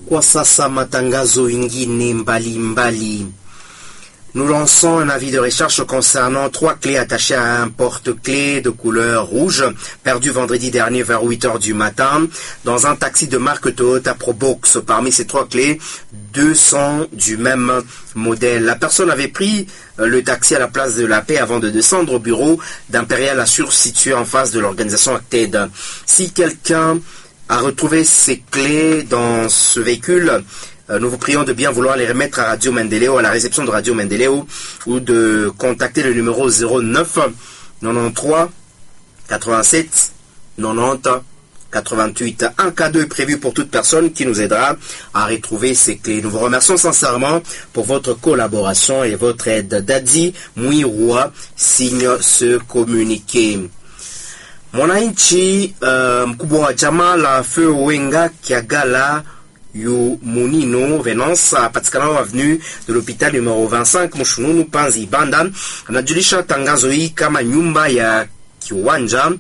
Kwa sasa matangazo ingine mbalimbali. Nous lançons un avis de recherche concernant 3 clés attachées à un porte-clés de couleur rouge, perdu vendredi dernier vers 8 heures du matin, dans un taxi de marque Toyota Probox. Parmi ces 3 clés, 2 sont du même modèle. La personne avait pris le taxi à la place de la Paix avant de descendre au bureau d'Impérial Assure situé en face de l'organisation Acted. Si quelqu'un a retrouvé ces clés dans ce véhicule, nous vous prions de bien vouloir les remettre à Radio Mendeleo, à la réception de Radio Mendeleo, ou de contacter le numéro 09 93 87 90 88. Un cadeau est prévu pour toute personne qui nous aidera à retrouver ces clés. Nous vous remercions sincèrement pour votre collaboration et votre aide. Dadi Mwiroa signe ce communiqué. Mwananchi mkubwa wa jamaa la Feu Wenga Kiagala yu Munino Venance apatikanao avenue de l'hôpital numéro 25 Mushununu Panzi Banda anajulisha tangazo hii kama nyumba ya kiwanja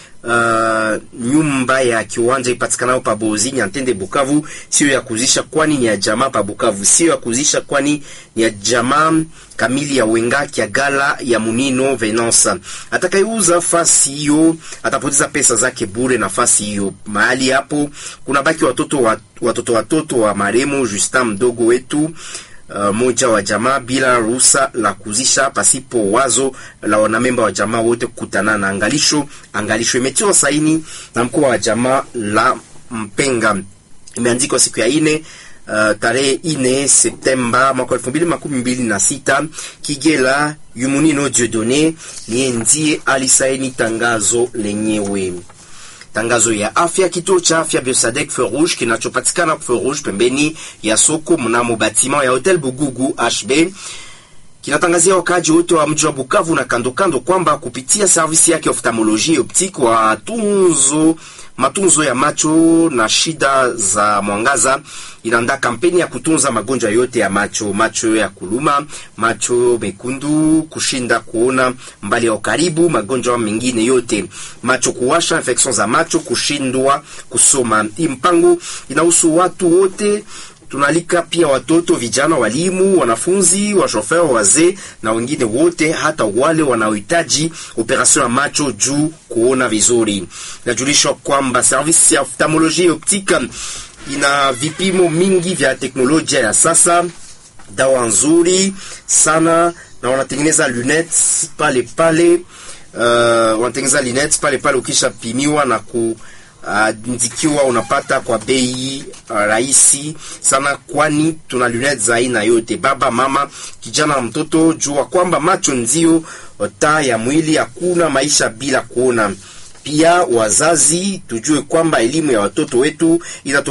ipatikanao pa Bozi Nyantende Bukavu, sio ya kuzisha kwani ni ya jamaa pa Bukavu, sio ya kuzisha kwani ni ya jamaa kamili ya Wenga Kiagala ya Munino Venance. Atakayeuza fasi hiyo atapoteza pesa zake bure. Nafasi hiyo mahali hapo kuna baki watoto wa maremo Justin mdogo wetu moja wa jamaa bila ruhusa la kuzisha pasipo wazo la wanamemba wa jamaa wote kukutana na angalisho imetiwa saini na mkuu wa jamaa la Mpenga. Imeandikwa siku ya 4 tarehe 4 Septemba mwaka 2026. Kigela Yumunino Dieudonné ndiye alisaini tangazo lenyewe. Tangazo ya afya. Kituo cha afya Biosadek Feu Rouge kinachopatikana Feu Rouge pembeni ya soko mnamo bâtiment ya Hotel Bugugu HB kinatangazia wakaji wote wa mji wa Bukavu na kando kwamba kupitia servisi yake ophthalmologie optique wa matunzo ya macho na shida za mwangaza inaandaa kampeni ya kutunza magonjwa yote ya macho ya kuluma, macho mekundu, kushinda kuona mbali au karibu, magonjwa mengine yote, macho kuwasha, infection za macho, kushindwa kusoma. Mpango inahusu watu wote. Tunalika pia watoto, vijana, walimu, wanafunzi, washofer, wazee na wengine wote, hata wale wanaohitaji operation ya macho juu kuona vizuri. Najulisha kwamba service ya ophthalmologie optique ina vipimo mingi vya teknolojia ya sasa, dawa nzuri sana, na wanatengeneza lunettes pale ukisha pimiwa na ndikiwa unapata kwa bei rahisi sana, kwani tuna lunettes za aina yote, baba, mama, kijana na mtoto. Jua kwamba macho ndio taa ya mwili, hakuna maisha bila kuona. Pia wazazi tujue kwamba elimu ya watoto wetu